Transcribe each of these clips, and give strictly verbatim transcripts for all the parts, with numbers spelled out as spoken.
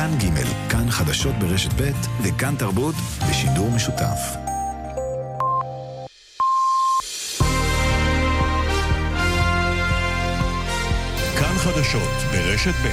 כאן ג', כאן חדשות ברשת ב' וכאן תרבות בשידור משותף. כאן חדשות ברשת ב'.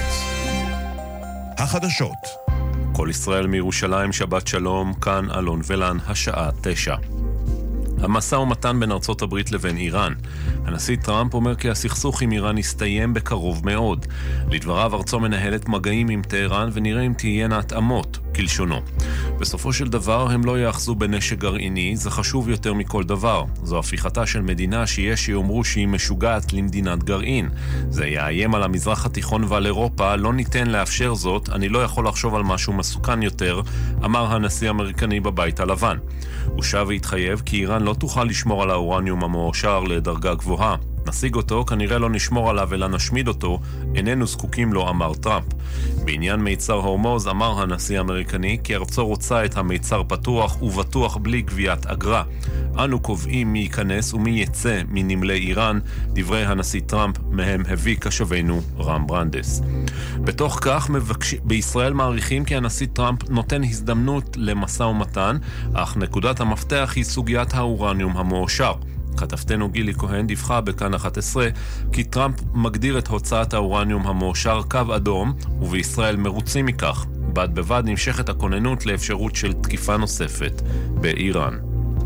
החדשות. כל ישראל מירושלים, שבת שלום, כאן אלון ולן, השעה תשע. המשא ומתן בין ארצות הברית לבין איראן. הנשיא טראמפ אומר כי הסכסוך עם איראן יסתיים בקרוב מאוד. לדבריו ארצו מנהלת מגעים עם טהרן ונראה אם תהיינה התאמות, כלשונו. בסופו של דבר הם לא יאחזו בנשק גרעיני, זה חשוב יותר מכל דבר. זו הפיכתה של מדינה שיש שיאמרו שהיא משוגעת למדינת גרעין. זה יאיים על המזרח התיכון ועל אירופה, לא ניתן לאפשר זאת, אני לא יכול לחשוב על משהו מסוכן יותר, אמר הנשיא האמריקני בבית הלבן. הוא שב והתחייב כי איראן לא תוכל לשמור על האורניום המועשר לדרגה גבוהה. נשיג אותו, כנראה לא נשמור עליו אלא נשמיד אותו, איננו זקוקים לו, אמר טראמפ. בעניין מיצר הורמוז אמר הנשיא האמריקני כי ארצו רוצה את המיצר פתוח ובטוח בלי גביית אגרה. אנו קובעים מי ייכנס ומי יצא מנמלי איראן, דברי הנשיא טראמפ, מהם הביא קשבנו רם ברנדס. בתוך כך מבקש... בישראל מעריכים כי הנשיא טראמפ נותן הזדמנות למשא ומתן, אך נקודת המפתח היא סוגיית האורניום המועשר. כתבתנו גילי כהן דיווחה בכאן אחת עשרה כי טראמפ מגדיר את הוצאת האורניום המועשר קו אדום, ובישראל מרוצים מכך. בד בבד נמשכת הכוננות לאפשרות של תקיפה נוספת באיראן.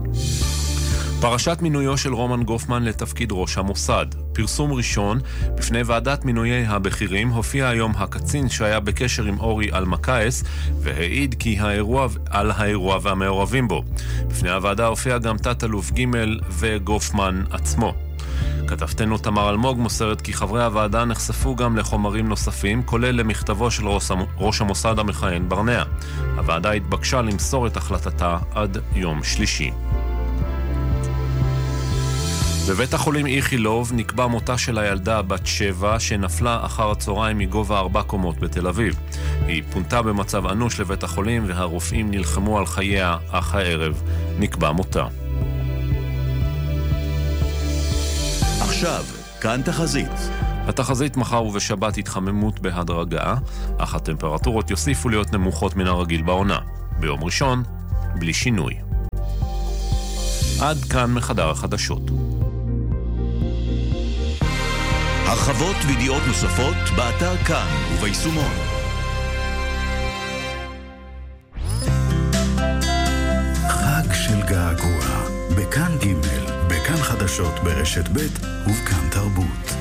פרשת מינויו של רומן גופמן לתפקיד ראש המוסד. פרסום ראשון, בפני ועדת מינויי הבכירים הופיע היום הקצין שהיה בקשר עם אורי אלמקייס והעיד כי האירוע על האירוע והמעורבים בו. בפני הוועדה הופיע גם תת-אלוף ג' וגופמן עצמו. כתבתנו תמר אלמוג מוסרת כי חברי הוועדה נחשפו גם לחומרים נוספים, כולל למכתבו של ראש המוסד המכהן ברנע. הוועדה התבקשה למסור את החלטתה עד יום שלישי. בבית החולים איכילוב נקבע מותה של הילדה בת שבע שנפלה אחר הצהריים מגובה ארבע קומות בתל אביב. היא פונתה במצב אנוש לבית החולים והרופאים נלחמו על חייה, אך הערב נקבע מותה. עכשיו, כאן תחזית. התחזית מחר ובשבת התחממות בהדרגה, אך הטמפרטורות יוסיפו להיות נמוכות מן הרגיל בעונה. ביום ראשון, בלי שינוי. עד כאן מחדר החדשות. הרחבות וידיעות נוספות באתר כאן וביישומון. חג של געגוע בכאן ג', בכאן חדשות ברשת ב' ובכאן תרבות.